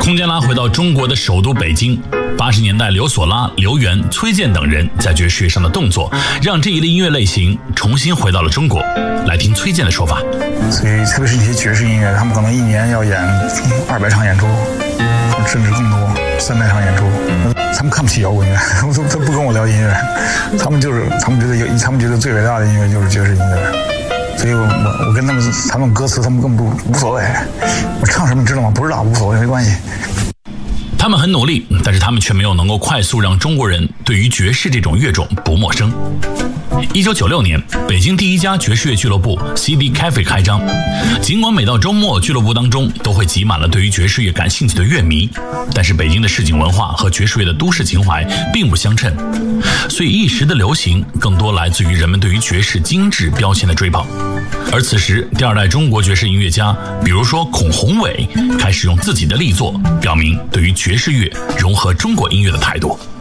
空间拉回到中国的首都北京，80年代刘索拉、刘源、崔健等人在爵士乐上的动作，让这一类音乐类型重新回到了中国。来听崔健的说法。 所以特别是一些爵士音乐，他们可能一年要演200场演出，甚至更多，300场演出。他们看不起摇滚乐，他不跟我聊音乐，他们觉得最伟大的音乐就是爵士音乐。所以我跟他们歌词他们根本无所谓，我唱什么你知道吗？不知道，无所谓，没关系。 他们很努力，但是他们却没有能够快速让中国人对于爵士这种乐种不陌生。1996年，北京第一家爵士乐俱乐部 CD Cafe 开张。尽管每到周末，俱乐部当中都会挤满了对于爵士乐感兴趣的乐迷，但是北京的市井文化和爵士乐的都市情怀并不相称，所以一时的流行更多来自于人们对于爵士精致标签的追捧。而此时，第二代中国爵士音乐家，比如说孔宏伟，开始用自己的力作表明对于爵士乐融合中国音乐的态度。